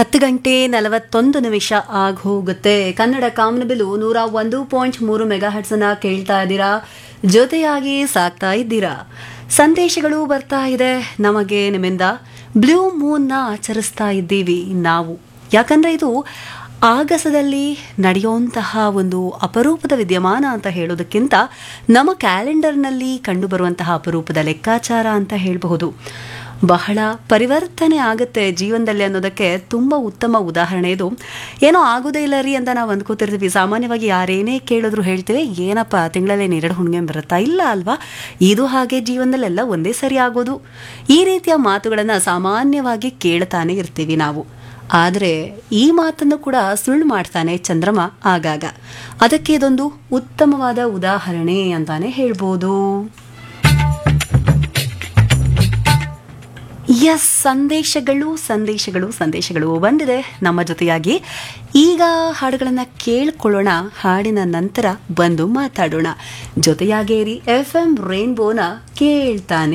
10:41 ಆಗೋಗುತ್ತೆ. ಕನ್ನಡ ಕಾಮನಬಿಲ್ಲು 101.3 ಮೆಗಾಹರ್ಟ್ಸನ್ನ ಕೇಳ್ತಾ ಇದ್ದೀರಾ, ಜೊತೆಯಾಗಿ ಸಾಕ್ತಾ ಇದ್ದೀರಾ. ಸಂದೇಶಗಳು ಬರ್ತಾ ಇದೆ ನಮಗೆ ನಿಮ್ಮಿಂದ. ಬ್ಲೂ ಮೂನ್ನ ಆಚರಿಸ್ತಾ ಇದ್ದೀವಿ ನಾವು, ಯಾಕಂದ್ರೆ ಇದು ಆಗಸದಲ್ಲಿ ನಡೆಯುವಂತಹ ಒಂದು ಅಪರೂಪದ ವಿದ್ಯಮಾನ ಅಂತ ಹೇಳೋದಕ್ಕಿಂತ ನಮ್ಮ ಕ್ಯಾಲೆಂಡರ್ನಲ್ಲಿ ಕಂಡುಬರುವಂತಹ ಅಪರೂಪದ ಲೆಕ್ಕಾಚಾರ ಅಂತ ಹೇಳಬಹುದು. ಬಹಳ ಪರಿವರ್ತನೆ ಆಗುತ್ತೆ ಜೀವನದಲ್ಲಿ ಅನ್ನೋದಕ್ಕೆ ತುಂಬ ಉತ್ತಮ ಉದಾಹರಣೆ ಇದು. ಏನೋ ಆಗೋದೇ ಇಲ್ಲ ರೀ ಅಂತ ನಾವು ಅಂದ್ಕೋತಿರ್ತೀವಿ. ಸಾಮಾನ್ಯವಾಗಿ ಯಾರೇನೇ ಕೇಳಿದ್ರು ಹೇಳ್ತೀವಿ, ಏನಪ್ಪ ತಿಂಗಳಲ್ಲಿ 2 ಹುಣ್ಣಿಮೆ ಬರುತ್ತಾ? ಇಲ್ಲ ಅಲ್ವಾ? ಇದು ಹಾಗೆ ಜೀವನದಲ್ಲೆಲ್ಲ ಒಂದೇ ಸರಿ ಆಗೋದು. ಈ ರೀತಿಯ ಮಾತುಗಳನ್ನು ಸಾಮಾನ್ಯವಾಗಿ ಕೇಳ್ತಾನೆ ಇರ್ತೀವಿ ನಾವು. ಆದರೆ ಈ ಮಾತನ್ನು ಕೂಡ ಸುಳ್ಳು ಮಾಡ್ತಾನೆ ಚಂದ್ರಮ ಆಗಾಗ. ಅದಕ್ಕೆ ಇದೊಂದು ಉತ್ತಮವಾದ ಉದಾಹರಣೆ ಅಂತಾನೆ ಹೇಳ್ಬೋದು. ಎಸ್, ಸಂದೇಶಗಳು ಬಂದಿದೆ ನಮ್ಮ ಜೊತೆಯಾಗಿ. ಈಗ ಹಾಡುಗಳನ್ನು ಕೇಳ್ಕೊಳ್ಳೋಣ, ಹಾಡಿನ ನಂತರ ಬಂದು ಮಾತಾಡೋಣ. ಜೊತೆಯಾಗೇರಿ FM ರೇನ್ಬೋನ ಕೇಳ್ತಾನೆ